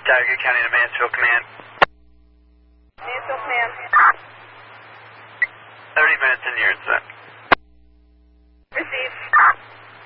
Tiger County to Mansfield Command. Mansfield Command. 30 minutes in your set.